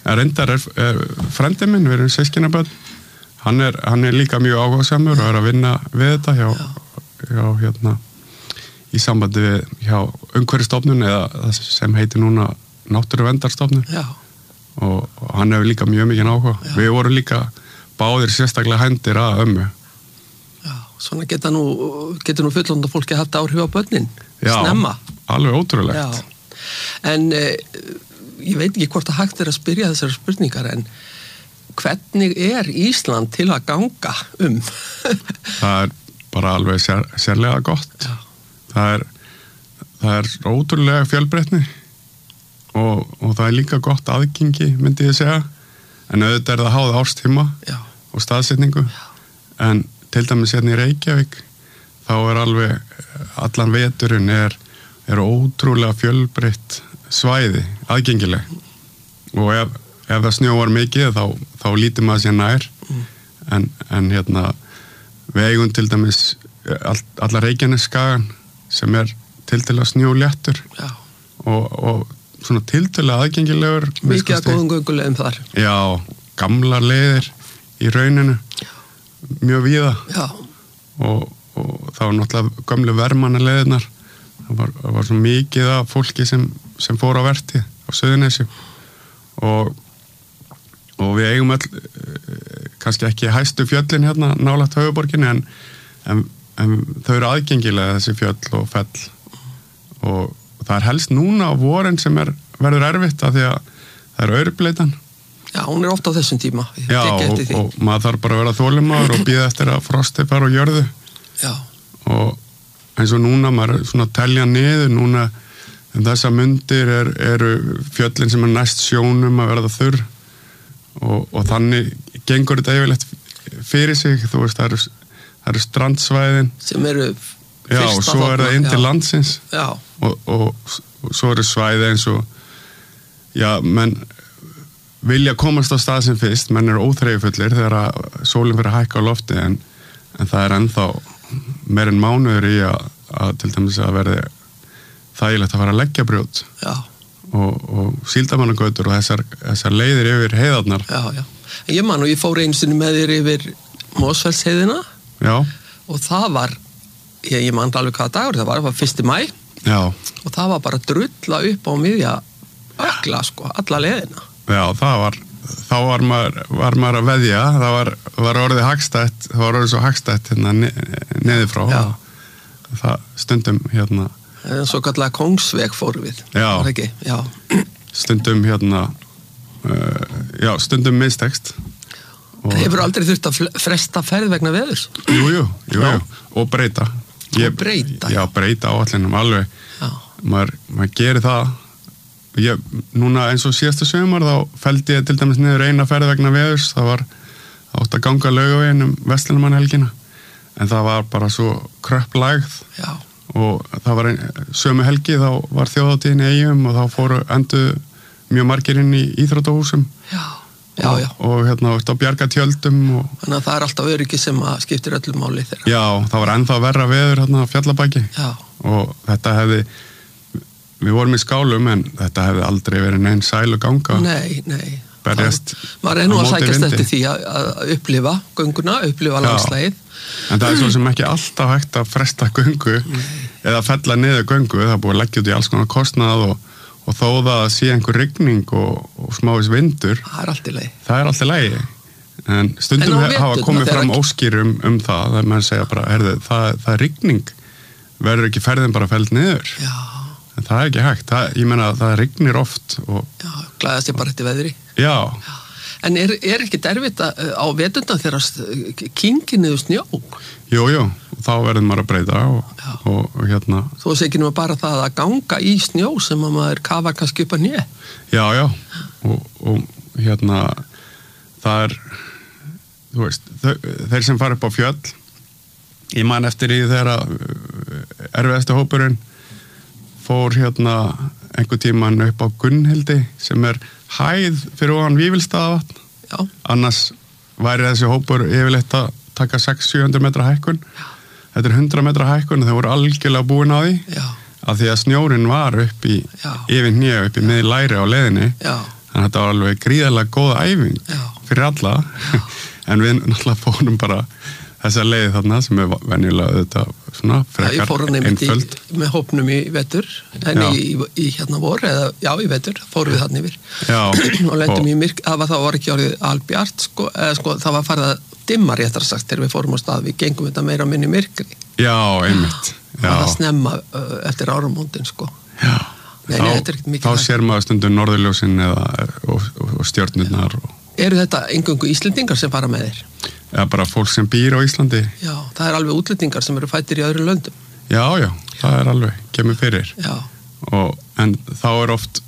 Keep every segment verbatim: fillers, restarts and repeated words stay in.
En reyndar er, er frendi minn, við erum systkinabörn, hann er, hann er líka mjög áhugasamur og er að vinna við þetta hjá, hjá hérna, í sambandi við hjá umhverfisstofnun eða það sem heitir núna Náttúruverndarstofnun. Já. Og, og hann hefur líka mjög mikið áhuga. Já. Við vorum líka báðir sérstaklega hændir að ömmu. Já, svona geta nú, geta nú fullorðna fólki haft áhrif á börnin. Já, snemma. Alveg ótrúlegt. Já. En eh, ég veit ekki hvort það hægt er að spyrja þessar spurningar, en hvernig er Ísland til að ganga um? Það er bara alveg sér, sérlega gott. Já. Það er, það er ótrúlega fjölbreytni og, og það er líka gott aðgengi, myndi ég segja. En auðvitað er það háð árstíma Já. Og staðsetningu. Já. En til dæmis hérna í Reykjavík, þá er alveg, allan veturinn er, er ótrúlega fjölbreytt svæði, aðgengileg. Og ef, ef það snjóar mikið, þá, þá lítur maður sér nær. Mm. En, en hérna, við eigum til dæmis all, alla Reykjanesskagan sem er tiltölulega snjóléttur. Já. Og, og svona tiltölulega aðgengilegur. Mikið að góðum göngulegum þar. Já, gamlar leiðir í rauninu. Já. Mjög víða. Já. Og, og það var náttúrulega gömlu vermannaleiðirnar. Það var, það var svo mikið af fólki sem, sem fór á vertíð á Suðurnesjum. Og, og við eigum all, kannski ekki hæstu fjöllin hérna nálægt höfuborginni, en, en, en þau eru aðgengilega þessi fjöll og fell. Og, og það er helst núna á vorin sem er, verður erfitt af því að það er aurbleitan. Já, hún er ofta á þessum tíma. Já, og, og maður þarf bara að vera þolinmóður og bíða eftir að frostið fara á jörðu. Já. Og eins og núna, maður er svona að telja niður, núna en þessa mundir er, eru fjöllin sem er næst sjónum að verða þurr og, og þannig gengur þetta yfirleitt fyrir sig, þú veist, það eru, það eru strandsvæðin. Sem eru Já, og svo er það inn til landsins. Já. Og, og, og svo eru svæði eins og, já, menn vilja komast á stað sem fyrst, menn eru óþreyjufullir þegar sólin fyrir að hækka á lofti, en, en það er ennþá meir en mánuður í að, að til dæmis að verði þægilegt að fara að leggja brjót. Já. Og, og síldamannagötur og þessar, þessar leiðir yfir heiðarnar. Já, já. En ég man og ég fór einu sinni með þér yfir Mosfellsheiðina. Já. Og það var, ég, ég man alveg hvaða dagur það var, það var fyrsta maí. Já. Og það var bara drulla upp á miðja ökla, sko, alla leiðina. Já, það var, þá var maður, var maður að veðja, það var, var orðið hagstætt, það var orðið svo hagstætt hérna neður frá. Já. Það stundum hérna. En svo kallega Kongsveg fórum við. Já. Var ekki? Já. Stundum hérna, uh, já, stundum mistekst. Og hefur aldrei þurft að fresta ferð vegna veðurs? Jú, jú, jú, jú. Og breyta. Ég, og breyta? Já, breyta áallinum alveg. Já. Maður, maður gerir það. Ég, núna eins og síðasta sumar þá felldi ég til dæmis niður eina ferð vegna veðurs, það var átt að ganga Laugaveginn um Verslunarmannahelgina, en það var bara svo kröpplægð. Já. Og það var ein, sömu helgi þá var þjóðhátíðin í Eyjum og þá fóru endur mjög margir inn í íþróttahúsum. Já, já, já. Og, og hérna á bjargatjöldum. Og... Þannig að það er alltaf öryggi sem að skiptir öllum máli þeirra. Já, það var ennþá verra veður hérna á Fjallabaki. Já. Og þetta hefði Við vorum í skálum, en þetta hefði aldrei verið neinn sælu ganga. Nei, nei. Berjast maður er nú að sækjast eftir því að, að upplifa gönguna, upplifa landslægið. En það er svo sem ekki alltaf hægt að fresta göngu nei. Eða fella niður göngu. Það er búið að leggja út í alls konar kostnað og, og þó það að sé einhver rigning og, og smávís vindur. Það er allt í lagi. Það er allt í lagi. En stundum en hafa komið fram óskýr um, um það. Það er maður að segja bara, herðu, það, það er rigning. Verður ekki ferðin bara felld niður? Já. En það er ekki hægt, það, ég meina að það rignir oft. Og... Já, glæðast ég bara eftir veðri. Já. Já. En er, er ekki derfitt á veturna þegar kyngir niður snjó? Jú, jú, þá verður maður að breyta og, og, og hérna... Þú veist ekki nú bara það að ganga í snjó sem að maður kafa kannski upp að nýja? Já, já, og, og hérna, það er, þú veist, þau, þeir sem fara upp á fjöll, ég man eftir í þeirra erfiðasti hópurinn, fór hérna einhver tíman upp á Gunnhildi sem er hæð fyrir ofan Vífilsstaðavatn. Já. Annars væri þessi hópur yfirleitt að taka sex til sjö hundruð metra hækkun. Já. Þetta er hundrað metra hækkun og þau voru algjörlega búin á því. Já. Af því að snjórinn var upp í yfir hnjö, upp í miðlæri á leiðinni. Já. þannig að þetta var alveg gríðarlega góð æfing Já. Fyrir alla Já. En við náttúrulega fórum bara þessa leið þarna sem er venjulega þetta svona frekar einföld í, með hópnum í vetur en í, í, í hérna vor eða já í vetur fórum við þarna yfir og lendum og... í myrk það var, það var ekki orðið albjart sko, eða, sko, það var farið að dimma réttar sagt þegar við fórum á stað við gengum þetta meira minni myrkri já einmitt það var að snemma uh, eftir áramóndin sko já Nei, þá, nei, þá sér maður stundum norðurljósin eða, og, og, og stjörnurnar og... Eru þetta eingöngu Íslendingar sem fara með þér? Já, bara fólk sem býr á Íslandi Já, það er alveg útlendingar sem eru fættir í öðru löndum Já, já, það er alveg, kemur fyrir Já og, En þá er oft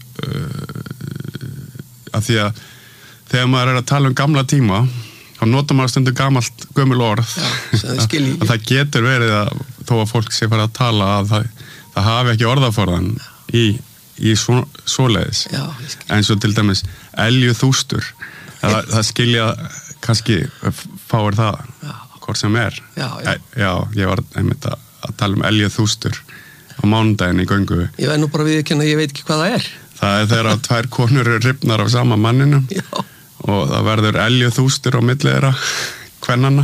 uh, að því að þegar maður er að tala um gamla tíma þá notar maður stundum gamalt gömul orð Já, sem þið skilji ekki að það getur verið að þó að fólk sé fara að tala að það, það hafi ekki orðaforðan í í svo, svoleiðis Já, en svo til dæmis elju þústur það, það skilja kannski fáir það já. Hvort sem er já, já. E, já, ég var einmitt að, að tala um elju þústur á mánudaginn í göngu Ég veit nú bara við ekki að ég veit ekki hvað það er Það er þegar að tvær konur eru rifnar af sama manninum já. Og það verður elju þústur á milli þeirra kvennanna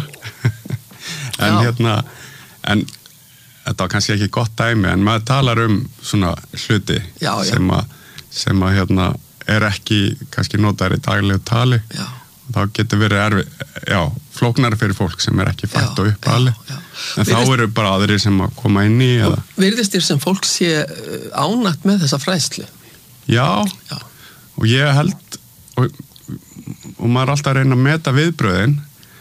en já. hérna en þetta var kannski ekki gott dæmi en maður talar um svona hluti já, já. sem að, sem að hérna, er ekki kannski notaður í daglegu tali já. og þá getur verið erfi, já, flóknari fyrir fólk sem er ekki fætt og uppali en Virðist, þá eru bara aðrir sem að koma inn í eða... Virðist þér sem fólk sé ánægt með þessa fræðslu? Já, já. Og ég held og, og maður er alltaf að reyna að meta viðbröðin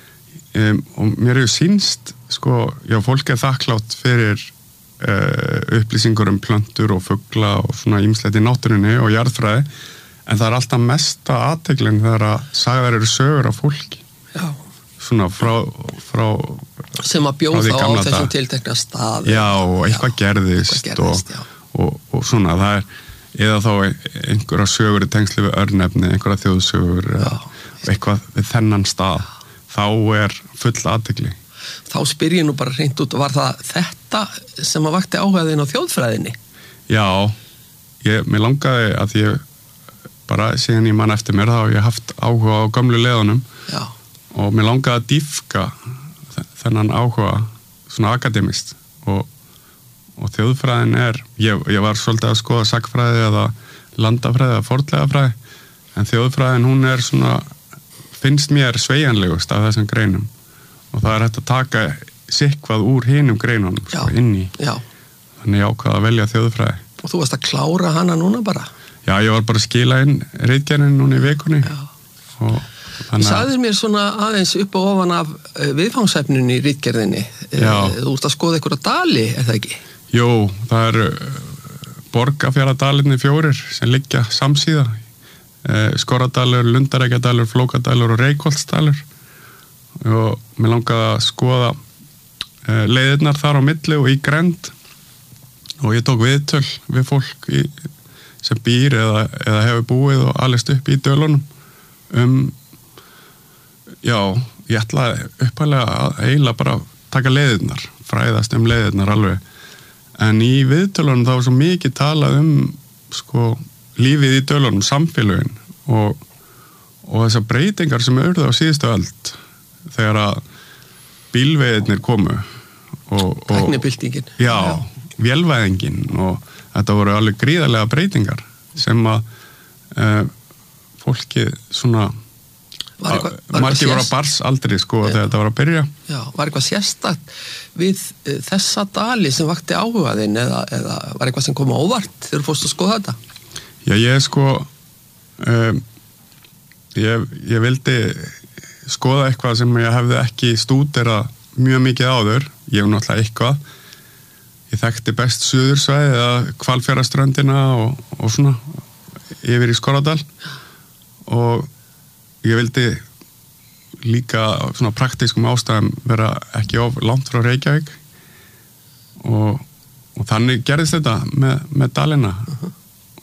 um, og mér hefur sýnst sko, já, fólk er þakklátt fyrir uh, upplýsingur um plöntur og fugla og svona ýmislegt í náttúrunni og jarðfræði, en það er alltaf mesta athygli þegar að sagðar eru sögur af fólki. Já. Svona frá, frá sem að bjóða á þessum tiltekna staði. Já, og eitthvað já, gerðist, eitthvað gerðist og, og, og svona, það er eða þá einhverja sögur í tengsli við örnefni, einhverja þjóðsögur eða eitthvað við þennan stað, þá er full athygli. Þá spyr ég nú bara hreint út, var það þetta sem að vakti áhugaðin á þjóðfræðinni? Já, ég, mér langaði að ég bara síðan ég man eftir mér þá hef ég haft áhuga á gömlu leðunum Já. Og mér langaði að dýpka þennan áhuga svona akademist og, og þjóðfræðin er, ég, ég var svolítið að skoða sagnfræði eða landafræði eða fornlegafræði en þjóðfræðin hún er svona, finnst mér sveigjanlegust af þessum greinum og það er hægt að taka sitthvað úr hinum greinunum sko, inn í já. Þannig ég ákvað að velja þjóðfræði Og þú varst að klára hana núna bara? Já, ég var bara að skila inn ritgerðin núna í vikunni og Þú sagðir mér svona aðeins upp og ofan af viðfangsefnunni í ritgerðinni Þú ert að skoða einhverja dali, er það ekki? Jú, það eru Borgafjarðardalinni fjórir sem liggja samsíða Skorradalur, Lundareykjadalur, Flókadalur og Reykholtsdalur og mér langaði að skoða uh, leiðirnar þar á milli og í grennd og ég tók viðtöl við fólk í, sem býr eða, eða hefur búið og alist upp í dölunum um já, ég ætlaði upphæðlega að eiginlega bara taka leiðirnar, fræðast um leiðirnar alveg en í viðtölunum þá var svo mikið talað um sko lífið í dölunum, samfélögin og, og þessar breytingar sem urðu á síðustu öld þegar að bílveiðirnir komu og, og tæknibyltingin já, já. Vélvæðingin og þetta voru alveg gríðarlega breytingar sem að uh, fólki svona eitthvað, margir voru að barsaldri sko þegar þetta var að byrja já, var eitthvað sérstakt við uh, þessa dali sem vakti áhugaðinn eða, eða var eitthvað sem kom á óvart þegar þú fórst að skoða þetta? Já, ég sko um, ég, ég vildi skoða eitthvað sem ég hefði ekki stúderað mjög mikið áður ég hef náttúrulega eitthvað ég þekkti best Suðursvæði eða Hvalfjarðarströndina og, og svona yfir í Skorradal og ég vildi líka svona praktískum ástæðum vera ekki of langt frá Reykjavík og, og þannig gerðist þetta með, með dalina uh-huh.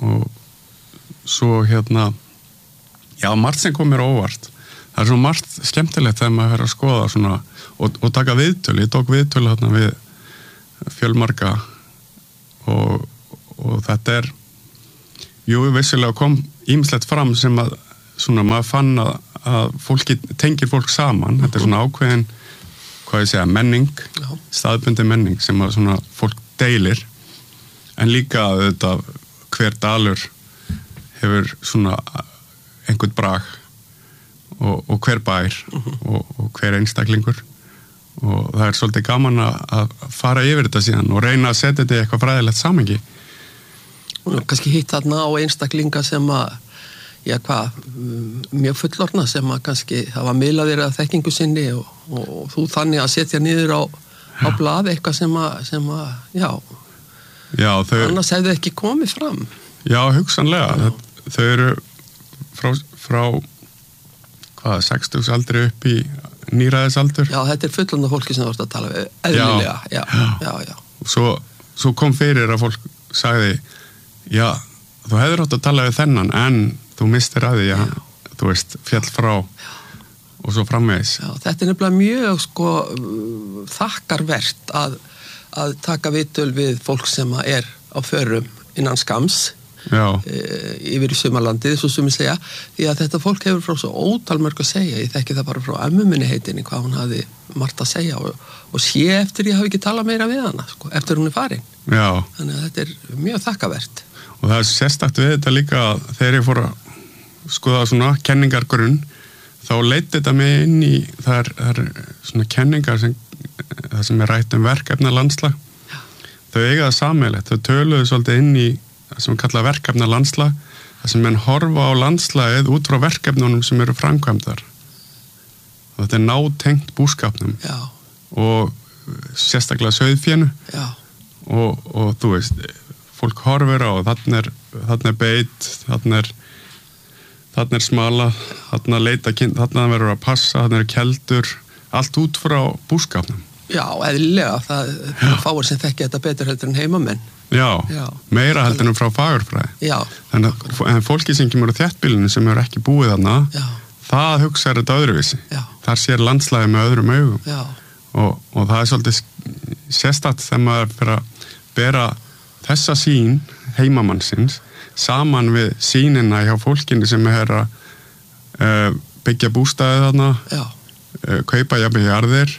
og svo hérna já, margt sem kom mér óvart það er svo margt skemmtilegt þegar maður fer að skoða svona, og, og taka viðtöl ég tók viðtöl hérna við fjölmarga og, og þetta er jú, vissulega kom ýmislegt fram sem að svona maður fann að, að fólki tengir fólk saman, þetta er svona ákveðin hvað ég segja, menning Já. staðbundi menning sem að svona fólk deilir, en líka þetta hver dalur hefur svona einhvern brag og, og hver bær uh-huh. og, og hver einstaklingur og það er svolítið gaman að fara yfir þetta síðan og reyna að setja þetta í eitthvað fræðilegt samhengi. Og kannski hitt þarna á einstaklinga sem að já hvað, mjög fullorna sem að kannski hafa miðlaðir að þekkingu sinni og, og, og þú þannig að setja niður á, á blað eitthvað sem að, sem að já, já þau, annars hefði ekki komið fram. Já, hugsanlega. Já. Þau eru frá, frá hvað, sextugsaldri upp í nýræðisaldur. Já, þetta er fullorna fólki sem þú vorst að tala við, eðlilega. Já, já, já. já. Svo, svo kom fyrir að fólk sagði, já, þú hefur átt að tala við þennan, en þú mistir að því að, já. Þú veist, fjall frá já. Og svo framvegis. Já, þetta er nefnilega mjög, sko, þakkarvert að, að taka vitul við fólk sem er á förum innan skams e, yfir í sumarlandið, svo sumir segja, því að þetta fólk hefur frá svo ótalmörg að segja, ég þekki það bara frá ömmu minni heitinni, hvað hún hafði margt að segja og, og sé eftir ég hafi ekki talað meira við hana, sko, eftir hún er farin. Já. Þannig að þetta er mjög þakkarvert. Og það er sérstakt við þetta líka þegar ég fór að skoða svona kenningargrunn, þá leiti þetta mig inn í, það er, það er svona kenningar sem, það sem er rætt um verkefna landslag. Já. Þau eiga það sameiginlegt, þau töluðu svolítið inn í það sem við kalla verkefna landslag, það sem menn horfa á landslagið út frá verkefnunum sem eru framkvæmdar. Og þetta er nátengt búskapnum. Já. Og sérstaklega sauðfénu. Já. Og, og þú veist, fólk horfir á, þarna er, þarna er beit, þarna er, þarna er smala, þarna leita kind, þarna verður að passa, þarna er keldur, allt út frá búskapnum. Já, eðlilega, það, það fáir sem þekki þetta betur heldur en heimamenn. Já, Já. Meira heldur en frá fagurfræði. Já. Þannig að fólki sem kemur á þéttbýlinu sem eru ekki búið þarna, Já. Það hugsa þetta öðruvísi. Já. Þar sér landslagið með öðrum augum. Já. Og, og það er svolítið sérstakt þegar maður fyrir að bera þessa sýn heimamannsins saman við sýnina hjá fólkinu sem er að uh, byggja bústaði þarna, uh, kaupa jafnvel jarðir.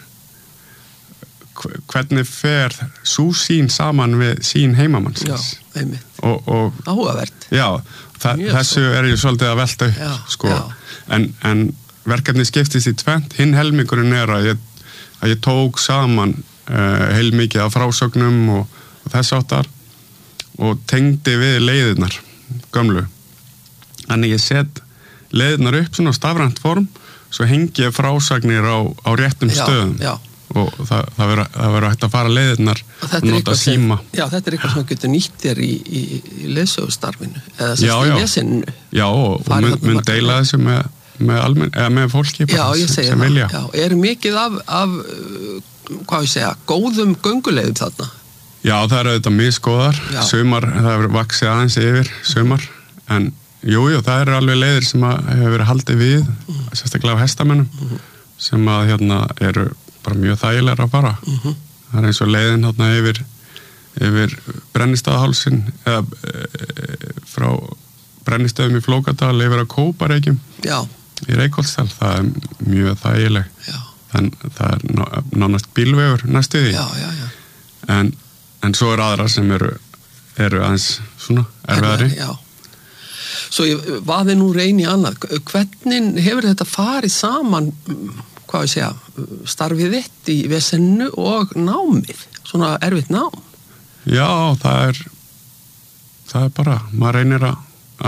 Hvernig fer sú sín saman við sín heimamannsins? Já, einmitt. Og, og, áhugavert. Já, það, þessu er ég svolítið að velta upp, já, sko. Já. En, en verkefni skiptist í tvennt. Hinn helmingurinn er að ég, að ég tók saman uh, heilmikið af frásögnum og, og þess áttar og tengdi við leiðirnar, gömlu. Þannig ég set leiðirnar upp svona á stafrænt form, svo hengi ég frásagnir á, á réttum já, stöðum. Já. Og það, það verður hægt að fara leiðirnar og nota síma. Sem, já, þetta er eitthvað sem getur nýtt þér í, í, í leiðsögustarfinu eða sem í lesinnu. Já, og, og mun, mun deila þessu með, með, almen, eða með fólki bara, já, sem, sem vilja. Já, er mikið af, af hvað ég segja, góðum gönguleiðum þarna? Já, það eru auðvitað misgóðar, sumar, það hefur vaksið aðeins yfir, sumar, en jú, jú, það eru alveg leiðir sem hefur verið haldið við, mm. sérstaklega á hestamönnum, mm. sem að hérna eru bara mjög þægilega að fara. Mm-hmm. Það er eins og leiðin hérna yfir, yfir Brennistaðahálsin eða e, frá Brennistöðum í Flókadal yfir að Kópareykjum já. Í Reykholtsdal. Það er mjög þægileg. Já. Þann, það er ná, nánast bílvegur næstu því. Já, já, já. En, en svo er aðra sem eru, eru aðeins svona erfiðari. Já. Svo ég vaði nú reyni annað. Hvernig hefur þetta farið saman hvað ég segja, starfið þitt í vesennu og námið, svona erfitt nám? Já, það er það er bara, maður reynir að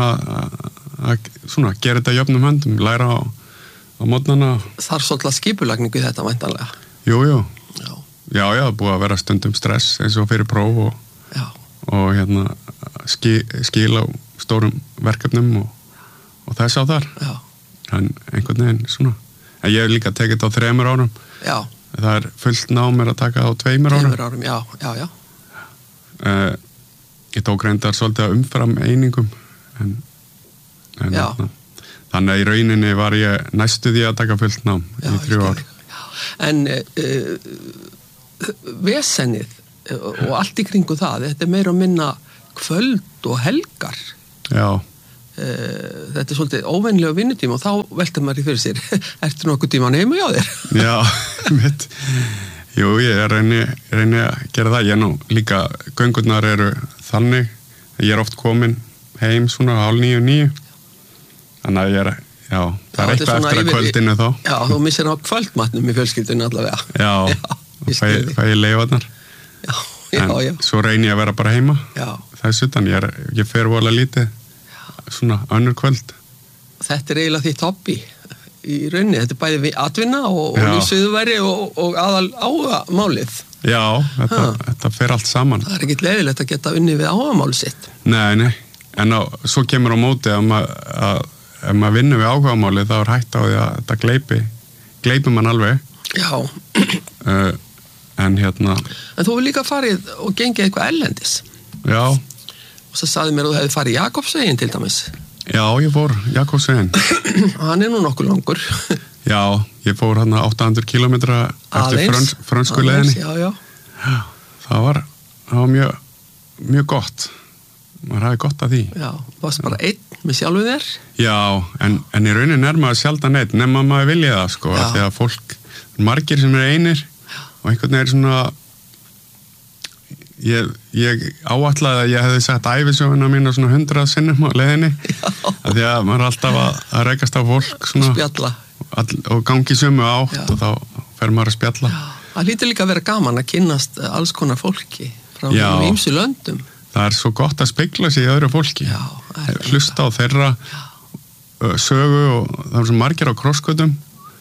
að svona gera þetta jöfnum höndum, læra á, á mótnana. Þar svolítið skipulagningu í þetta væntanlega? Jú, jú. Já. Já, já, búið að vera stundum stress eins og fyrir próf og, og hérna ski, skil á stórum verkefnum og, og þess á þar. Já. En einhvern veginn svona. En ég hef líka tekið þetta á þremur árum. Já. Það er fullt námir að taka á tveimur árum. Tveimur árum, já, já, já. Uh, ég tók reyndar svolítið að umfram einingum. En, en já. Na, þannig að í rauninni var ég næstu því að taka fullt nám já, í þrjú ár. Já. En uh, vesennið og allt í kringu það, þetta er meira að minna kvöld og helgar. Já. Þetta er svolítið óvenlega vinnutíma og þá veltur maður í fyrir sér ertu nokkuð tíma heima hjá þér? Já, mitt jú, ég reyni, reyni að gera það ég nú líka, göngurnar eru þannig, ég er oft komin heim svona hálf níu, níu þannig að ég er já, það já, er eitthvað eftir að kvöldinu þá Já, þú missir á kvöldmatnum í fjölskyldinu allavega Já, já fæ, fæ ég leifarnar Já, já, en já svo reyni ég að vera bara heima Já þessu, þannig ég, er, ég fer vola lítið svona önnur kvöld Þetta er eiginlega þitt hobby í rauninni, þetta er bæði við atvinna og, og lífsviðurværi og, og aðal áhugamálið Já, þetta, þetta fer allt saman Það er ekkert leiðilegt að geta unni við áhugamálið sitt Nei, nei, en á, svo kemur á móti að maður að, ef maður vinnur við áhugamálið þá er hægt á því að þetta gleipi gleipi mann alveg Já uh, En hérna En þú hefur líka farið og gengið eitthvað erlendis Já Og svo sagði mér að þú hefði farið Jakobsveginn til dæmis. Já, ég fór Jakobsveginn. Hann er nú nokkuð langur. Já, ég fór hann átta hundruð kílómetra eftir fröns, frönsku leiðinni. Já, já. Já, það var, það var mjög, mjög gott. Maður hafði gott af því. Já, varst bara einn með sjálfu þér? Já, en, en í rauninni er maður sjaldan einn, nema maður vilja það, sko. Þegar fólk, margir sem er einir og einhvern veginn er svona Ég, ég áætlaði að ég hefði sett ævisöguna mína svona hundrað sinnum á leiðinni af því að maður er alltaf að, að rekast á fólk svona, spjalla all, og gangi sömu átt Já. Og þá fer maður að spjalla Já. Það hlýtur líka að vera gaman að kynnast alls konar fólki frá ýmsu löndum Það er svo gott að spegla sig í öðru fólki Já, hlusta á þeirra Já. Sögu og það er svo margir á krossgötum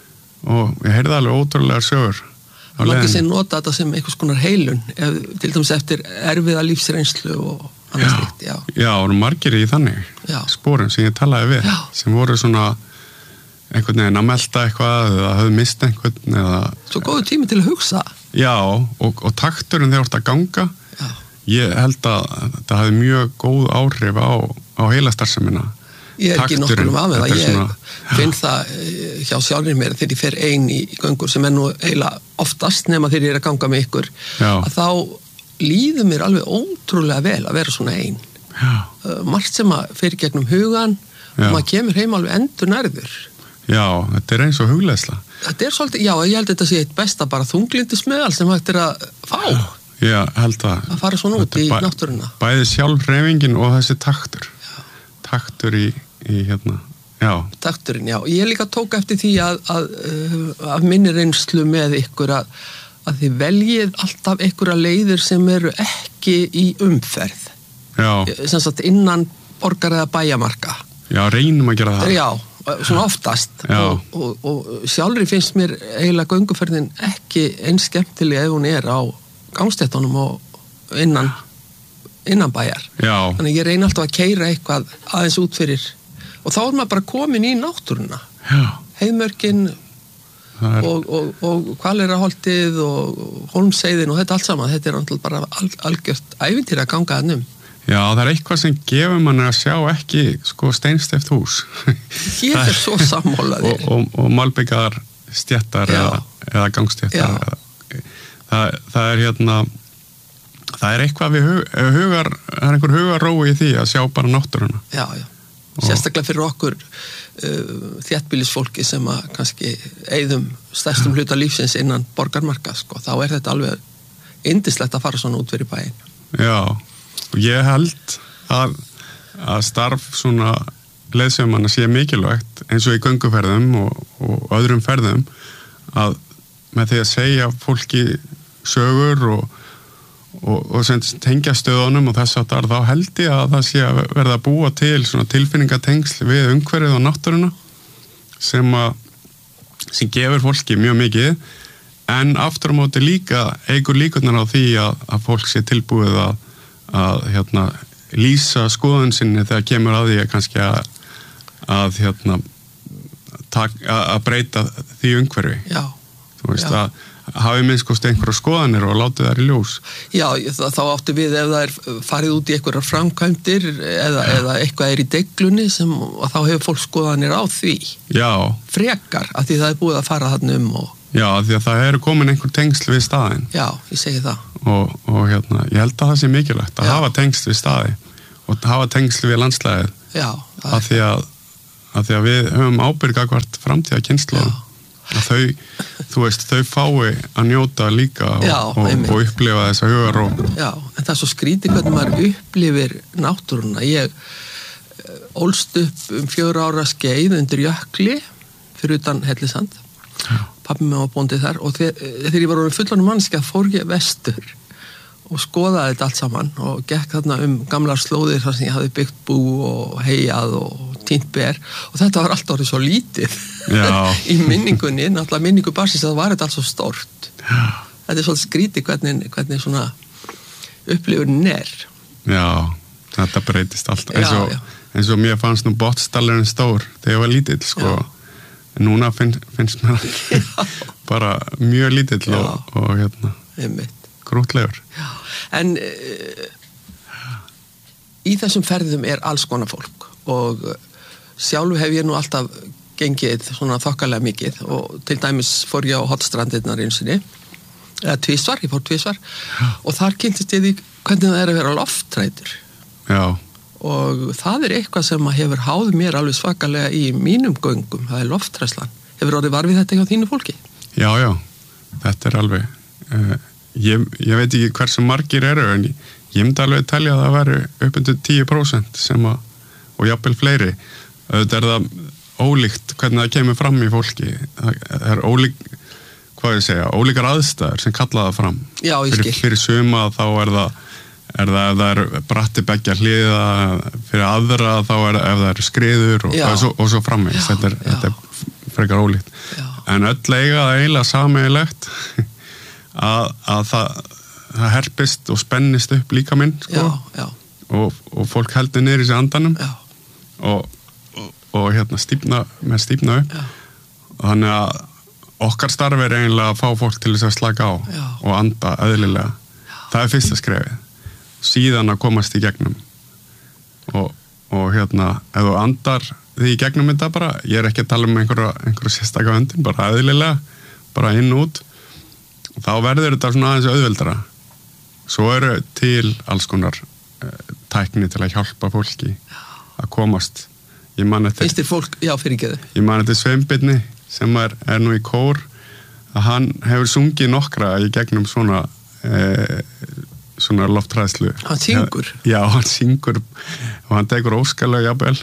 og ég heyrði alveg ótrúlegar sögur Margir sem nota þetta sem einhvers konar heilun ef, til dæmis eftir erfiða lífsreynslu og annars líkt, já. Já, og margir í þannig já. Sporum sem ég talaði við já. Sem voru svona einhvern veginn að melta eitthvað eða höfðu mist einhvern eða Svo góðu tími til að hugsa Já, og, og takturinn þegar þú ert að ganga já. Ég held að þetta hafi mjög góð áhrif á, á heila starfsemina Ég er ekki nokkur um af það, ég svona, finn það hjá sjálfur mér þegar ég fer ein í göngur sem er nú heila oftast nema þegar ég er að ganga með ykkur já. Að þá líður mér alveg ótrúlega vel að vera svona ein uh, margt sem að fyrir gegnum hugan já. Og maður kemur heim alveg endur nærður Já, þetta er eins og hugleiðsla Þetta er svolítið, já, ég held að þetta sé eitt besta bara þunglindismeðal sem hægt er að fá Já, held að að fara svona út í bæ, náttúruna Bæði sjálfhreyfingin og þessi taktur taktur í, í hérna, já. Takturinn, já. Ég líka tók eftir því að, að, að minni reynslu með ykkur að, að þið veljið alltaf ykkur að leiðir sem eru ekki í umferð. Já. Sem sagt innan borgar eða bæjamarka. Já, reynum að gera það. Já, svona oftast. Og, og, og sjálfri finnst mér eiginlega gönguferðin ekki eins skemmtilega ef hún er á gangstéttunum og innan innan bæjar. Já. Þannig ég reyni alltaf að keyra eitthvað aðeins út fyrir og þá er maður bara komin í náttúruna. Já. Heiðmörkin er... og, og, og Hvaleyrarholtið og Hólmsheiðin og þetta allt saman. Þetta er alltaf bara al, algjört ævintýri að ganga þannum. Já, það er eitthvað sem gefur manni að sjá ekki sko steinsteypt hús. Ég er svo sammálaðir. og, og, og malbyggar stjettar eða, eða gangstjettar. Það, það er hérna það er eitthvað við hug, hugar það er einhver hugarói í því að sjá bara náttúruna. Já, já. Sérstaklega fyrir okkur uh, þéttbýlisfólki sem að kannski eyðum stærstum hluta lífsins innan borgarmarka, sko. Þá er þetta alveg yndislegt að fara svona út fyrir bæinn. Já, og ég held að, að starf svona leiðsögumanna sé mikilvægt eins og í gönguferðum og, og öðrum ferðum að með því að segja fólki sögur og og, og sem tengja stöðunum og þess að þá held ég að það sé að verða að búa til svona tilfinningatengsl við umhverfið og náttúruna sem að sem gefur fólki mjög mikið en aftur á móti líka eigur líkurnar á því að, að fólk sé tilbúið að, að hérna, lýsa skoðun sinni þegar kemur að því að kannski að, að, hérna, tak, að, að breyta því umhverfi. Já. Þú veist Já. að hafi minnskost einhverja skoðanir og látið þær í ljós. Já, þá áttu við ef það er farið út í einhverjar framkvæmdir eða, eða eitthvað er í deglunni sem, og þá hefur fólk skoðanir á því. Já. Frekar, af því það er búið að fara þarna um og... Já, því að það eru komin einhver tengsl við staðinn. Já, ég segi það. Og, og hérna, ég held að það sé mikilvægt að Já. hafa tengsl við staði og hafa tengsl við landslæðið Já. Af því að, að því að við höfum ábyrga hvert framtíða kynslóðum. Að þau, þú veist, þau fái að njóta líka og, Já, og, og upplifa þessa hugarró. Já, en það er svo skrítið hvernig maður upplifir náttúruna. Ég ólst upp um fjögur ára skeið undir jökli fyrir utan Hellisand. Pabbi mig var bóndið þar og þegar, þegar ég var orðin fullorðin manneskja fór ég vestur og skoðaði þetta allt saman og gekk þarna um gamlar slóðir þar sem ég hafði byggt bú og heiað og tínt ber og þetta var allt orðið svo lítið í minningunni, náttúrulega minningu basis að það var þetta allt svo stórt. Já. Þetta er svolítið skrítið hvernig, hvernig svona upplifunin er. Já, þetta breytist allt eins og, eins og mér fannst nú Botnsdalurinn stór þegar ég var lítill sko. Já. Núna finn, finnst mér bara mjög lítill og, og hérna grútlegur. En uh, í þessum ferðum er alls konar fólk og sjálf hef ég nú alltaf gengið svona þokkalega mikið og til dæmis fór ég á Hornstrandirnar einsinni eða tvisvar, ég fór tvisvar og þar kynntist ég því hvernig það er að vera lofttrætur. Já. Og það er eitthvað sem hefur háð mér alveg svakalega í mínum göngum, það er lofttræslan. Hefur orðið var við þetta hjá þínu fólki? Já, já, þetta er alveg, uh, ég, ég veit ekki hversu margir eru, en ég, ég myndi alveg telja að það væri upp undir tíu prósent sem að, og jafnvel fleiri, þetta er það ólíkt hvernig það kemur fram í fólki, það er ólík, hvað ég segja, ólíkar aðstæður sem kalla það fram. Já, ég skil. Fyrir, fyrir suma þá er það er það ef það er bratti beggja hliða fyrir aðra þá er ef það er skriður og, og, svo, og svo framvegis þetta er, þetta er frekar ólíkt já. En öll eiga það eiginlega sameiginlegt að, að það, það herpist og spennist upp líka minn sko, já, já. Og, og fólk heldur niður í sig andanum og, og, og hérna stífna með stífna upp já. Og þannig að okkar starf er eiginlega að fá fólk til þess að slaka á já. Og anda eðlilega já. Það er fyrsta skrefið síðan að komast í gegnum og, og hérna ef þú andar því í gegnum þetta bara ég er ekki að tala um einhverja, einhverja sérstaka öndun bara eðlilega, bara inn út og þá verður þetta svona aðeins auðveldara svo eru til alls konar uh, tækni til að hjálpa fólki að komast ég man eftir fólk, já, ég man eftir Sveinbirni sem er, er nú í kór að hann hefur sungið nokkra í gegnum svona uh, svona lofttræðslu. Hann syngur? Já, hann syngur og hann tekur óskalög jafnvel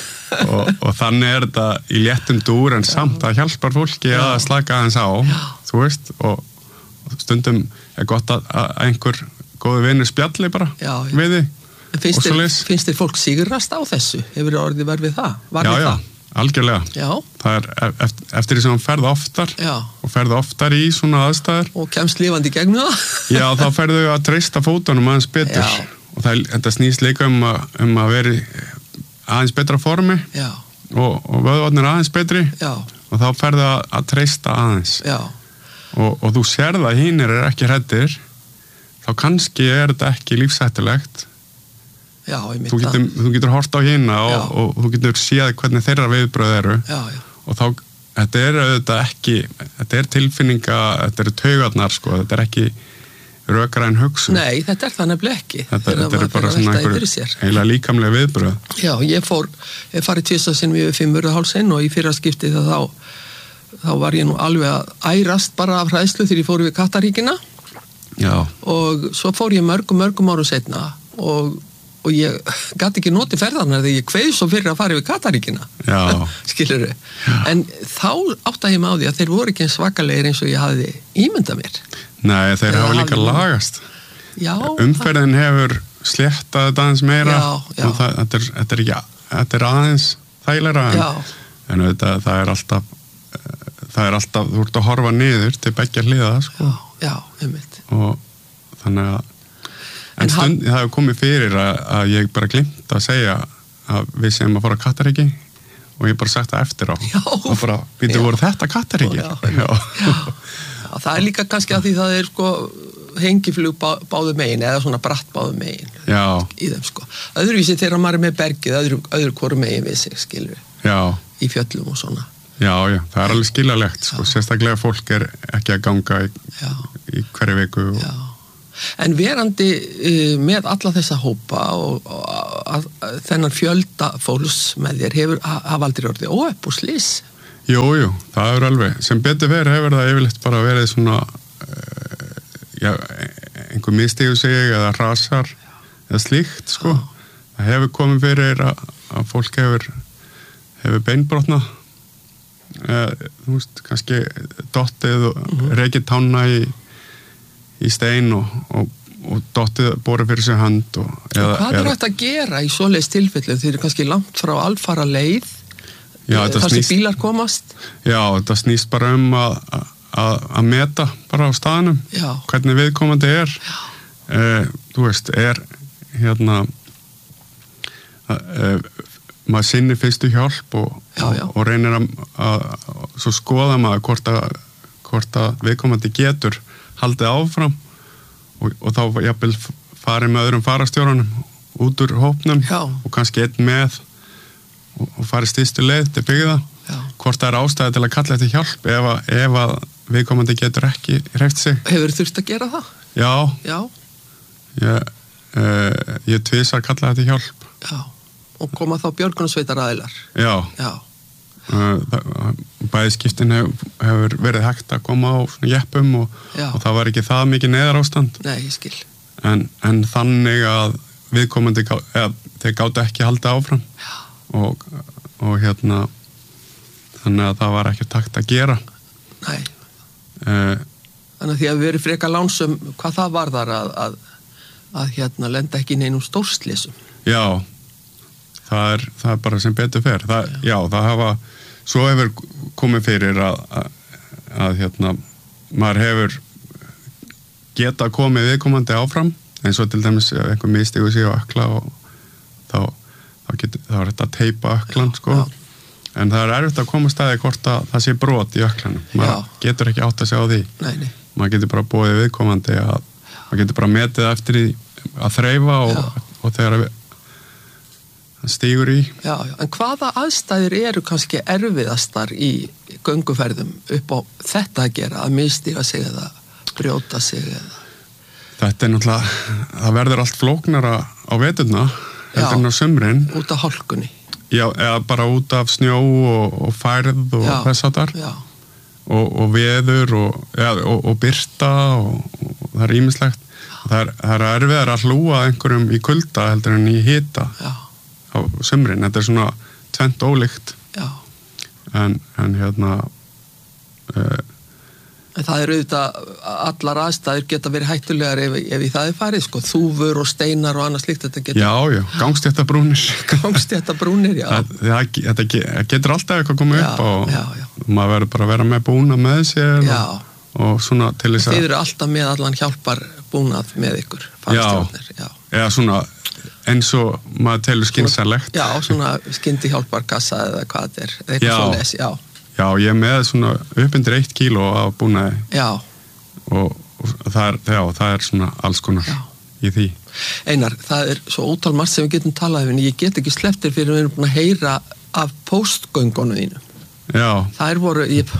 og, og þannig er þetta í léttum dúr en samt að hjálpar fólki já. Að slaka aðeins á, já. Þú veist og, og stundum er gott að, að einhver góði vinur spjalli bara já, við því. Finnst þér, finnst þér fólk sigrast á þessu? Hefur orðið verið við það? Var já, við já. Það? Algjörlega. Já. Það er eftir, eftir því sem hann ferði oftar já. Og ferði oftar í svona aðstæður. Og kemst lifandi í gegnum það. Já, þá ferðu að treysta fótunum aðeins betur. Já. Og það, þetta snýst líka um að, um að vera aðeins betra formi. Já. Og, og vöðvarnir aðeins betri. Já. Og þá ferðu að, að treysta aðeins. Já. Og, og þú sérð að hinir er ekki hræddir. Þá kannski er þetta ekki lífshættulegt. Já, ég þú getur, þú getur hort á hina og, og, og þú getur séð hvernig þeirra viðbröð eru já, já. Og þá, þetta er auðvitað ekki þetta er tilfinninga, þetta eru taugarnar sko, þetta er ekki rökræn hugsun. Nei, þetta er það nefnilega ekki þetta, þetta er bara svona einhver eiginlega líkamlega viðbröð. Já, ég fór ég farið tvisvar sinnum yfir Fimmvörðuhálsinn og í fyrra skiptið þá þá var ég nú alveg að ærast bara af hræðslu þegar ég fór yfir Kattaríkina já. Og svo fór ég mörgum mörgum árum seinna og og ég gæti ekki notið ferðarnar þegar ég kveið svo fyrir að fara yfir Kataríkina skilurðu, en þá áttaði ég mig á því að þeir voru ekki eins svakalegir eins og ég hafði ímyndað mér. Nei, þeir hafa líka hafði... lagast já, umferðin það... hefur sléttað þetta aðeins meira já, já. Og það, þetta, er, þetta, er ekki, þetta er aðeins þægilegra en, en þetta, það er alltaf það er alltaf, þú ert að horfa niður til beggja hliða sko. Já, já, einmitt og þannig að En, en stund, hann... það hefur komið fyrir að, að ég bara glimt að segja að við sem að fara að Kattaríki og ég bara sagt það eftir á já, og bara, býttu voru þetta Kattaríki? Já, já. Já. Já, það er líka kannski að því það er sko hengiflug bá, báðu megin eða svona bratt báðu megin já. Í þeim sko. Öðruvísi þegar maður er með bergið öðru, öðru hvoru megin við sig, skilur já. Í fjöllum og svona. Já, já, það er alveg skiljalegt sko, sérstaklega fólk er ekki að ganga í, í hverju viku og já. En verandi uh, með alla þessa hópa og, og að, að þennan fjölda fólks með þér hefur hafa aldrei orðið óhepp og slys? Jú, jú, það er alveg. Sem betur verið hefur það yfirleitt bara verið svona uh, já, einhver mistiðu sig eða rasar eða slíkt, sko. Já. Það hefur komið fyrir að, að fólk hefur, hefur beinbrotna, uh, þú veist, kannski dottið og mm-hmm. rekið tánna í, í stein og, og og dottið borið fyrir sig hand og, eða, og hvað er þetta að gera í svoleiðis tilfellu? Þeir eru kannski langt frá alfara leið já, þar sem bílar komast já, þetta snýst bara um að, að, að meta bara á staðnum já. Hvernig viðkomandi er eh, þú veist, er hérna eh, maður sinni fyrstu hjálp og, já, já. og, og reynir að, að, að svo skoða maður hvort að, hvort að viðkomandi getur haldið áfram Og, og þá jafnvel farið með öðrum farastjóranum út úr hópnum Já. Og kannski einn með og, og farið stýstu leið til byggða Já. Hvort það er ástæði til að kalla þetta hjálp ef að, ef að viðkomandi getur ekki hreyft sig. Hefur þurft að gera það? Já, Já. Ég, uh, ég tvisar kalla þetta hjálp Já. Og koma þá björgunarsveitaraðilar Já, Já. Uh, bæði skiptin hef, hefur verið hægt að koma á svona jeppum og, og það var ekki það mikið neyðarástand Nei, ég skil en, en þannig að viðkomandi gá, eða, þeir gátu ekki halda áfram og, og hérna þannig að það var ekki takt að gera Nei uh, Þannig að því að við erum freka lánsum hvað það varðar að, að, að hérna lenda ekki í neinum stórslysum Já Það er, það er bara sem betur fer. Það, já. já, það hafa, svo hefur komið fyrir að, að, að hérna, maður hefur geta komið viðkomandi áfram, eins og til dæmis einhver mistigur sig á ökla og þá, þá, getur, þá er þetta að teipa öklan, sko. Já. En það er erfitt að koma staði hvort að það sé brot í öklanum. Maður já. Getur ekki átt að segja á því. Nei, nei. Maður getur bara búið viðkomandi að, maður getur bara metið eftir í að þreifa og, og þegar við stígur í. Já, já, en hvaða aðstæður eru kannski erfiðastar í gönguferðum upp á þetta að gera, að mistiga sig eða brjóta sig eða? Þetta er náttúrulega, það verður allt flóknara á veturna heldur en á sumrin. Út af hálkunni. Já, eða bara út af snjó og, og færð og þess að þar. Já. Og, og veður og, ja, og, og byrta og, og það er ýmislegt. Það er, það er erfiðar að hlúa einhverjum í kulda heldur en í hita. Já. Á sumrin, þetta er svona tvennt ólíkt en, en hérna uh, en það er auðvitað allar aðstæður geta verið hættulegar ef, ef í það er farið, sko, þúfur og steinar og annað slíkt þetta getur já, já, gangstéttabrúnir gangstéttabrúnir, já það, það, þetta getur alltaf eitthvað komið upp og já, já. maður verður bara að vera með búna með sér og, og svona til þess að þið eru alltaf með allan hjálpar búnað með ykkur já, já, eða svona eins og maður telur skynsamlegt já, svona skyndi hjálparkassa eða hvað þetta er, eitthvað svo les, já já, ég er með svona uppindir eitt kíló af búnaði já og, og það, er, já, það er svona alls konar já. Í því Einar, það er svo ótal margt sem við getum talað um en ég get ekki slepptir fyrir við erum búin að heyra af póstgöngunum þínu já það er voru ég,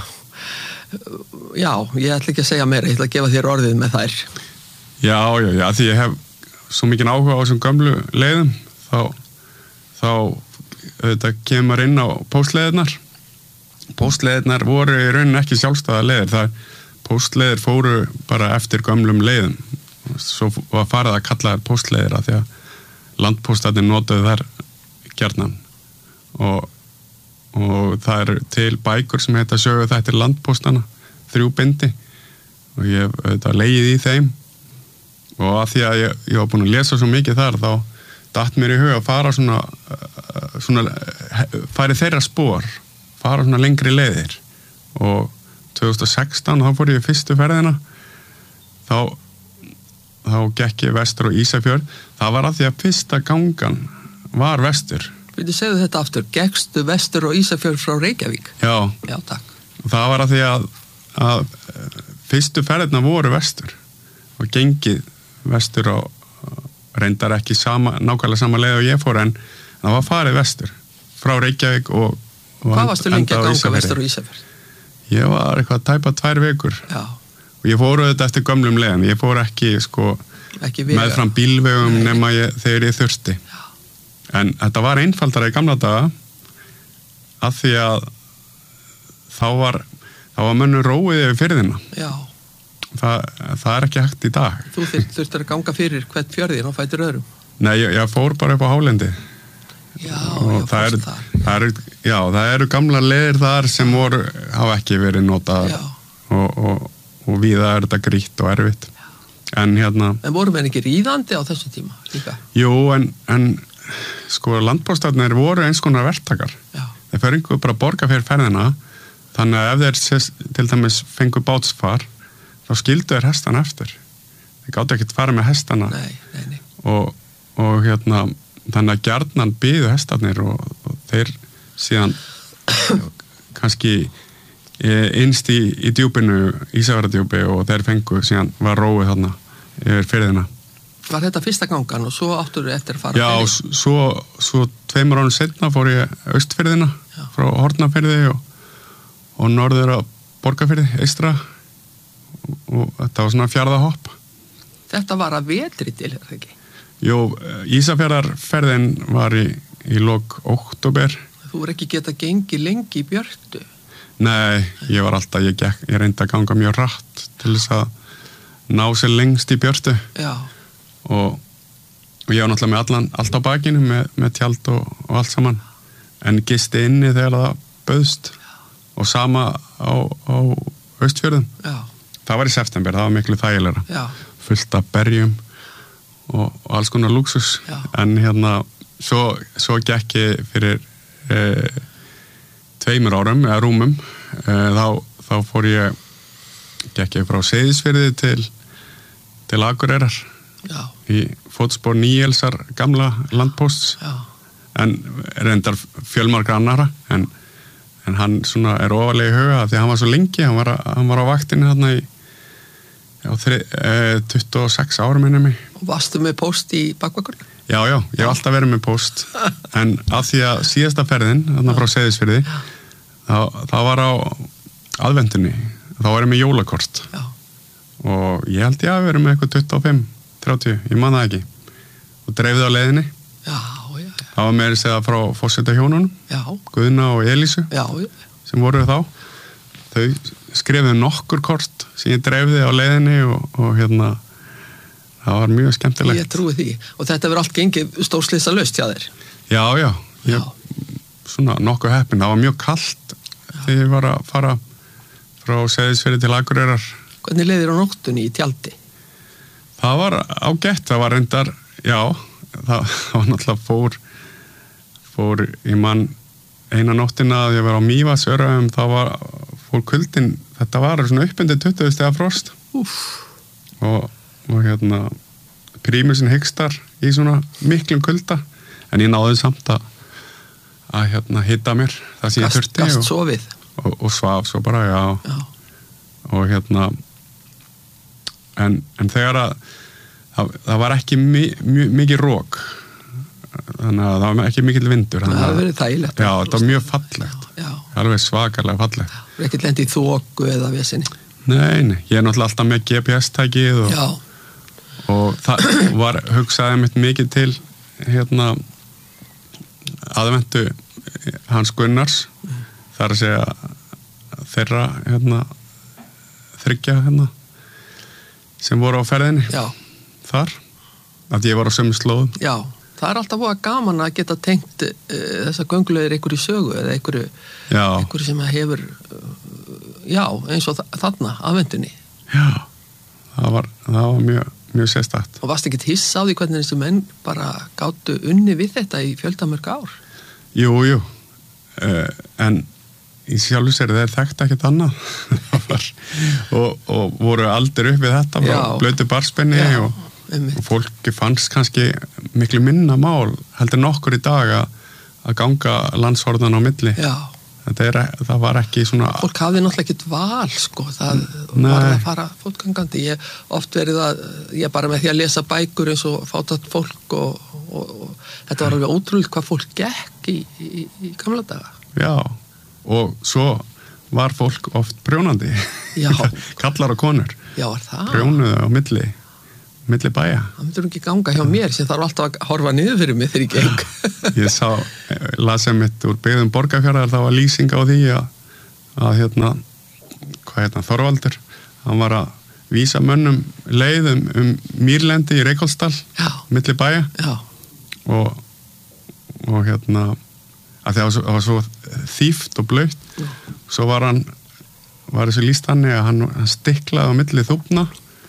já, ég ætla ekki að segja meira ég ætla að gefa þér orðið með þær já, já, já, því ég hef svo mikið áhuga á þessum gömlu leiðum þá, þá þetta kemur inn á póstleiðirnar póstleiðirnar voru í rauninni ekki sjálfstæða leiðir það póstleiðir fóru bara eftir gömlum leiðum svo var farið að kalla þær póstleiðir að því að landpóstarnir notuðu þær gjarnan og, og það eru til bækur sem heita sögu þættir landpóstana þrjú bindi og ég hef auðvitað legið í þeim og að því að ég, ég var búin að lesa svo mikið þar þá datt mér í hug að fara svona, svona færi þeirra spór fara svona lengri leiðir og tvö þúsund og sextán þá fór ég fyrstu ferðina þá þá gekk ég vestur á Ísafjörð það var að því að fyrsta gangan var vestur Viltu segja þetta aftur, gekkstu vestur á Ísafjörð frá Reykjavík? Já, Já takk það var að því að, að fyrstu ferðina voru vestur og gengið vestur á reyndar ekki sama, nákvæmlega sama leið og ég fór en það var farið vestur frá Reykjavík og, og Hvað varstu lengi að ganga vestur á Ísafjörð? Ég var eitthvað tæpa tvær vikur Já. Og ég fór auðvitað eftir gömlum leiðum ég fór ekki sko ekki með fram bílvegum nema ég, þegar ég þurfti Já. En þetta var einfaldara í gamla daga að því að þá var, þá var mönnur róið yfir firðina. Já. Það, það er ekki hægt í dag. Þú þurftir að ganga fyrir hvert fjörðin og fætur öðrum? Nei, ég, ég fór bara upp á hálendi. Já, og það eru, það eru, já, það eru gamla leiðir þar sem voru, hafa ekki verið notaðar og, og, og víða er þetta grýtt og erfitt. En hérna... En voru menn ekki ríðandi á þessu tíma líka? Jú, en, en sko landpóstarnir voru eins konar verktakar. Já. Þeir fengu bara að borga fyrir ferðina, þannig að ef þeir til dæmis fengu bátsfar, þá skildu þeir hestana eftir. Þeir gáttu ekkert fara með hestana. Nei, nei, nei. Og, og hérna, þannig að gjarnan byðu hestarnir og, og þeir síðan kannski innst í, í djúpinu, Ísafjarðardjúpi og þeir fengu síðan var róið þarna yfir firðina. Var þetta fyrsta gangan og svo áttur þau eftir að fara? Já, og svo, svo tveimur ánum setna fór ég austfirðina Já. Frá Hortnafirði og, og norður að Borgarfirði, eystra og, og þetta var svona fjárðahopp. Þetta var að vetri til, er það ekki? Jú, Ísafjarðarferðin var í, í lok október. Þú voru ekki getað gengið lengi í björtu? Nei, ég var alltaf, ég, gekk, ég reyndi að ganga mjög rætt til þess að ná sér lengst í björtu. Já. Og, og ég var náttúrulega með allan, allt á bakinu með, með tjald og, og allt saman. En gisti inni þegar það bauðst og sama á, á Austfjörðum. Já. Það var í september, það var miklu þægilegra. Já. Fullt af berjum og, og alls konar lúksus. Já. En hérna, svo, svo gekk ég fyrir e, tveimur árum, eða rúmum, e, þá, þá fór ég, gekk ég frá Seyðisfirði til, til Akureyrar. Já. Í fótspor Níelsar gamla landpósts. Já. En reyndar fjölmargra annara, en, en hann svona er ofalega í huga því að hann var svo lengi, hann var, hann var á vaktinu þarna í já, þri, e, tuttugu og sex ára minni mig. Og varstu með póst í bakvagurinn? Já, já, ég hef alltaf verið með póst en af því að síðasta ferðin þarna frá Seyðisfirði þá, það var á aðvendunni þá var ég með jólakort já. Og ég held ég að verið með eitthvað tuttugu og fimm, þrjátíu, ég man það ekki og dreifði á leiðinni já, já, já. Það var meira segða frá forsetahjónunum Guðna og Elísu já, já. Sem voru þá þau skrifuðu nokkur kort sem ég dreifði á leiðinni og, og hérna það var mjög skemmtilegt. Ég trúi því. Og þetta verður allt gengið stórslisa laust hjá þér? Já, já. Ég, já. Svona nokkuð heppinn. Það var mjög kalt þegar ég var að fara frá Seyðisfirði til Akureyrar. Hvernig leiðir á nóttunni í tjaldi? Það var ágætt. Það var reyndar, já, það, það var náttúrulega fór, fór í mann eina nóttina að ég var á Mývatnsöræfum, þá var, fór kuldin, þetta var svona uppundið tuttugu stiga frost. Úff. Og og hérna prímusin hygstar í svona miklum kulda en ég náði samt að að hérna hitta mér það sem ég þurfti Gast og, sofið og, og svaf svo bara, já, já. Og hérna en, en þegar að það, það var ekki mi, mi, mikið rók þannig að það var ekki mikill vindur það var verið þægilegt já, það var mjög fallegt já, já. Alveg svakalega fallegt það var ekkert lent í þoku eða vesinni nei, nei, ég er náttúrulega alltaf með G P S-tækið og já og það var hugsaði mitt mikið til hérna aðventu Hans Gunnars mm. þar að segja þeirra hérna þriggja hérna sem voru á ferðinni já. Þar að ég var á sömu slóðum já, það er alltaf búið gaman að geta tengt uh, þessa göngulegir einhverju sögu eða einhverju, einhverju sem hefur uh, já, eins og þarna aðvendunni já, það var, það var mjög mjög sérstakt. Og varst ekki hiss á því hvernig þessi menn bara gátu unni við þetta í fjöldamörg ár? Jú, jú. Uh, en í sjálfu sér þeir þekkti ekkert annað. og, og voru aldur upp við þetta frá blötu barspenni og, og fólki fannst kannski miklu minna mál heldur nokkur í dag að, að ganga landshorðan á milli. Já. Er, það var ekki svona fólk hafði náttúrulega ekkert val sko, það Nei. Var að fara fótgangandi ég oft verið að, ég bara með því að lesa bækur eins og fátækt fólk og, og, og þetta var alveg ótrúlega hvað fólk gekk í, í, í gamla daga já, og svo var fólk oft prjónandi kallar og konur já, var það? Prjónuðu á milli milli bæja. Það myndur ekki ganga hjá mér sem þarf alltaf að horfa niður fyrir mig þegar ég geng. Ég sá, lasa mitt úr byggðum Borgarfjarðar, það var lýsing á því að, að hérna, hvað hérna, Þorvaldur, hann var að vísa mönnum leiðum um mýrlendi í Reykholtsdal, milli bæja. Já. Og, og hérna, að það var svo, var svo þýft og blautt, svo var hann, var þessu lýst þannig að hann, hann stiklaði á milli þúfna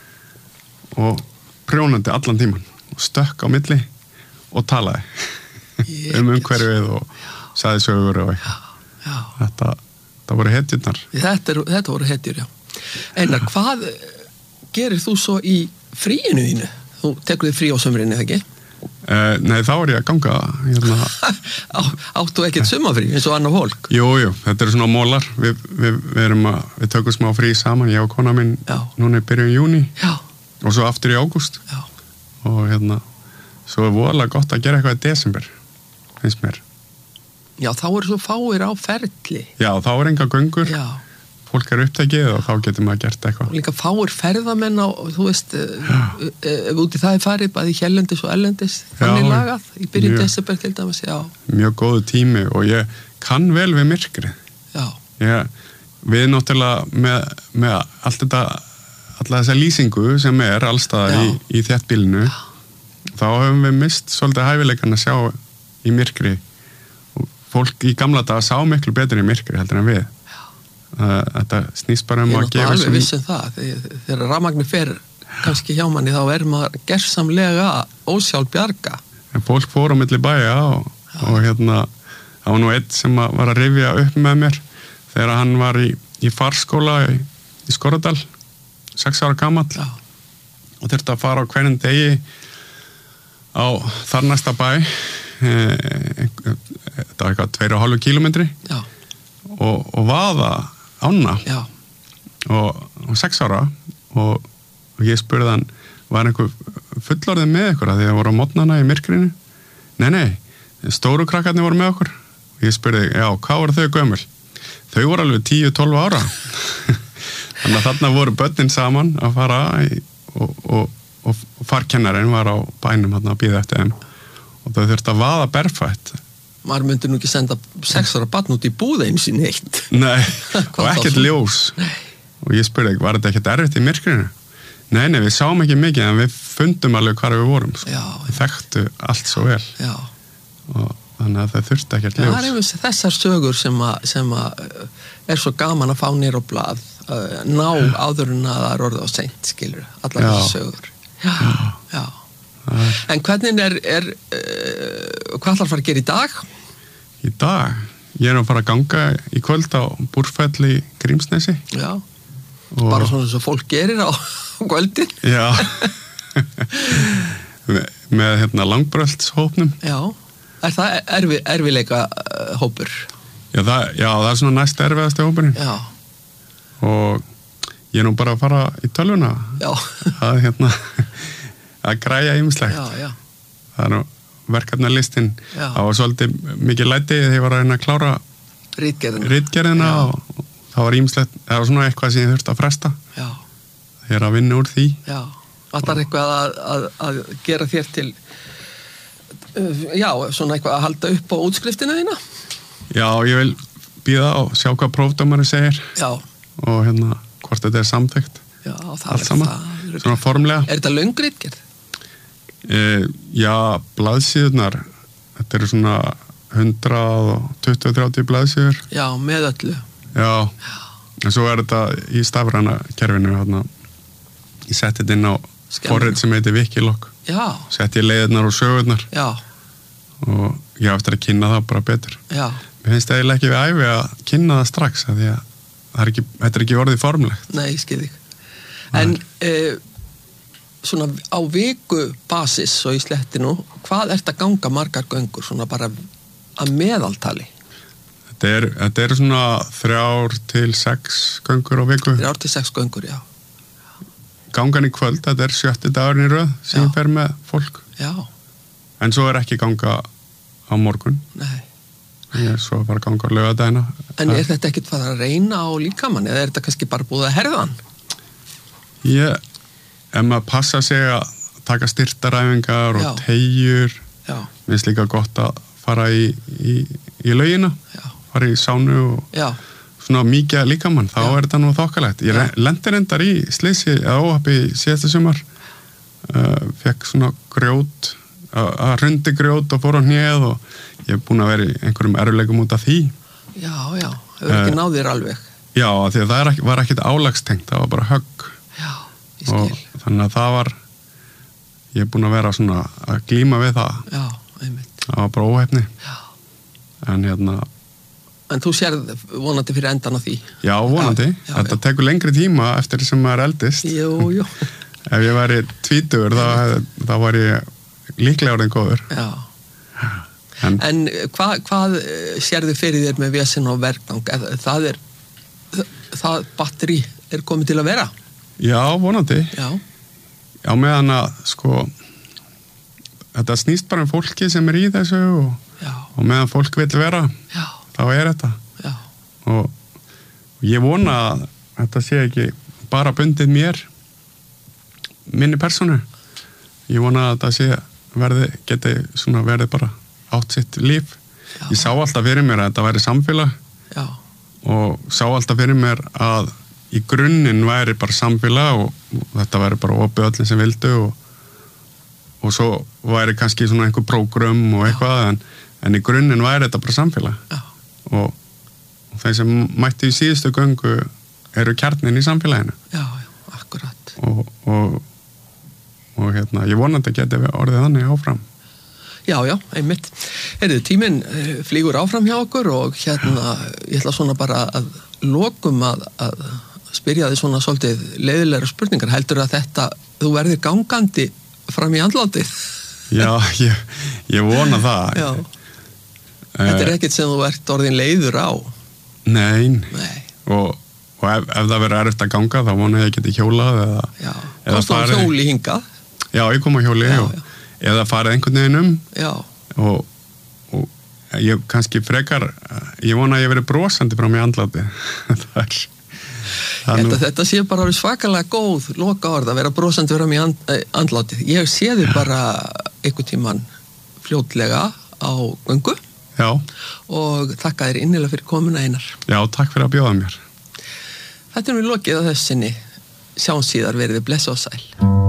og prjónandi allan tíman og stökk á milli og talaði um umhverfið og sagði sögur og já, já. Þetta, þetta voru hetjurnar. Þetta, er, þetta voru hetjur, já. Einar, hvað gerir þú svo í fríinu þínu? Þú tekur þið frí á sömrinni, ekki? Uh, nei, þá er ég að ganga hérna. Á, Áttu ekkert sumarfrí eins og annar fólk? Jú, jú, þetta eru svona mólar við, við, við, erum að, við tökum smá frí saman, ég og kona minn já. Núna í byrjun júní já. Og svo aftur í ágúst og hérna, svo er voðalega gott að gera eitthvað í desember, finnst mér. Já, þá eru svo fáir á ferli. Já, þá er enga göngur já. Fólk er upptekið og þá getur maður gert eitthvað. Og líka fáir ferðamenn á, þú veist, ef út í það er farið, bæði hérlendis og erlendis, þannig já, lagað, í byrjun desember til dæmis, já. Mjög góðu tími og ég kann vel við myrkrið. Já. Ég, við náttúrulega með, með allt þetta, alla þessa lýsingu sem er allstaðar í, í þéttbýlinu, þá höfum við mist svolítið hæfileikan að sjá í myrkri. Og fólk í gamla daga sá miklu betur í myrkri heldur en við. Þetta snýst bara um að gefa ég er náttúrulega alveg vissum það þegar rafmagnið fer kannski hjá manni þá er maður gersamlega ósjálfbjarga en fólk fór á milli bæja og, og hérna það var nú einn sem var að rifja upp með mér þegar hann var í, í farskóla í, í Skorradal sex ára gamall Já. Og þurfti að fara á hverjum degi á þar næsta bæ þetta var eitthvað tveir og hálfu kílómetri og, og vaða ána og, og sex ára og, og ég spurði hann var einhver fullorðið með ykkur að því að voru á mótnana í myrkrinu nei, nei, stóru krakkarnir voru með okkur og ég spurði, já, hvað voru þau gömul þau voru alveg tíu til tólf ára þannig að þarna voru börnin saman að fara í, og, og, og, og farkennarinn var á bænum að bíða eftir þeim og þau þurfti að vaða berfætt maður myndi nú ekki senda sex ára barn út í búða eins í neitt. Nei, og ekkert ljós. Nei. Og ég spurði, var þetta ekkert erfitt í myrkrinu? Nei, nei, við sáum ekki mikið, en við fundum alveg hvar við vorum. Sko. Já. Við þekktu allt svo vel. Já. Og þannig að það þurfti ekkert ljós. Það er einhvers þessar sögur sem að, sem að er svo gaman að fá nýr á blað, ná áður en að það er orðið á seint, skilur, allar þessar sögur. Já, já. já. En hvernig er, er uh, hvað ætlar að fara að gera í dag? Í dag? Ég er að fara að ganga í kvöld á Búrfell í Grímsnesi. Já, og... bara svona sem fólk gerir á kvöldin. Já, með, með hérna langbröltshópnum. Já, er það erfi, erfileika uh, hópur? Já það, já, það er svona næst erfiðasti hópurinn. Já. Og ég er nú bara að fara í tölvuna. Já. Það er hérna... að græja ýmislegt. Já, já. Það er nú verkefnalistin. Það var svolítið mikið læti þegar ég var að reyna að klára ritgerðina, ritgerðina og það var ýmislegt, það var svona eitthvað sem ég þurfti að fresta. Já. Ég er að vinna úr því. Já, það er eitthvað að, að, að gera þér til uh, já, svona eitthvað að halda upp á útskriftina þína? Já, ég vil bíða og sjá hvað prófdómari segir. Já. Og hérna, hvort þetta er samþykkt. Já, það allt saman. Það. Svona formlega. Er þetta löng ritgerð? E, já, blaðsíðurnar þetta eru svona hundrað tuttugu til þrjátíu blaðsíður. Já, með öllu. Já, en svo er þetta í stafræna kerfinu hérna. Ég setti þetta inn á forrit sem heitir Wikiloc. Já. Setti ég leiðirnar og sögurnar. Já. Og ég á eftir að kynna það bara betur. Já. Mér finnst eiginlega ekki við æfi að kynna það strax að því að það er ekki, þetta er ekki orðið formlegt. Nei, ég skil þig. En eh, svona á viku basis og í slettinu, hvað ert að ganga margar göngur, svona bara að meðaltali? Þetta er, þetta er svona þrjár til sex göngur á viku. Þrjár til sex göngur, já. Gangan í kvöld, þetta er sjötti dagurinn í röð sem ég fer með fólk. Já. En svo er ekki ganga á morgun. Nei. Ég er svo að fara að ganga á laugardagina. En er þetta ekkert fara að reyna á líkamann, eða er þetta kannski bara búið að herða hann? Ég, ef maður passa sig að, taka styrtaræfingar og teygjur. Mér finnst líka gott að fara í, í, í laugina, Já. Fara í sánu og Já. Svona mikið líkamann, þá Já. Er þetta nú þokkalegt. Ég lendi reyndar í slisi eða óhappi síðasta sumar, uh, fekk svona grjót, að hrundi grjót og fór á hnéð og ég er búin að vera í einhverjum erfiðleikum út af því. Já, já, hefur ekki uh, náð þér alveg. Já, því að það ekki, var ekkit álagstengt, það var bara högg. Já, ég skil. Og þannig að það var, ég er búin að vera svona að glíma við það. Já, einmitt. Það var bara óheppni. Já. En hérna... En þú sérð vonandi fyrir endan á því? Já, vonandi. Já, já, Þetta já. Tekur lengri tíma eftir sem maður eldist. Jú, jú. Ef ég væri tvítugur, þá, þá var ég líklega orðin góður. Já. En, en hvað, hvað sérðu fyrir þér með vesen og verknang? Það er, það batteri er komið til að vera? Já, vonandi. Já. Já, meðan að, sko, þetta snýst bara um fólki sem er í þessu og, og meðan fólk vil vera, Já. Þá er þetta. Já. Og, og ég vona að þetta sé ekki bara bundið mér, minni persónu. Ég vona að þetta sé verði, geti svona verið bara átt sitt líf. Já. Ég sá alltaf fyrir mér að þetta væri samfélag. Já. Og sá alltaf fyrir mér að í grunninn væri bara samfélag og, og þetta væri bara opið öllum sem vildu og, og svo væri kannski svona einhver prógram og eitthvað en, en í grunninn væri þetta bara samfélag. Já. Og, og þeir sem mætti í síðustu göngu eru kjarnin í samfélaginu. Já, já, akkurat. Og, og, og hérna, ég vonandi geti orðið þannig áfram. Já, já, einmitt. Heyrðu, tíminn flýgur áfram hjá okkur og hérna, ég ætla svona bara að lokum að, að spyrja þig svona svolítið leiðilegra spurningar. Heldur að þetta, þú verðir gangandi fram í andlátið? Já, ég, ég vona það. Já. Þetta er ekkert sem þú ert orðin leiður á? Nei. Nei. Og, og ef, ef það verður erfitt að ganga, þá vona ég geti hjólað eða... Já, komst þú hjóli hingað? Já, ég kom á hjóli já, og... Já. Eða farið einhvern veginn um Já. og, og ég kannski frekar ég vona að ég verið brosandi frá mig andláti það er það nú... Þetta sé bara svakalega góð loka orð að vera brosandi frá mig and, andláti ég sé þið bara einhvern tíman fljótlega á göngu Já. Og þakka þér innilega fyrir komuna Einar. Já, takk fyrir að bjóða mér. Þetta er nú lokið á þessinni sjáum síðar verið blessa og sæl.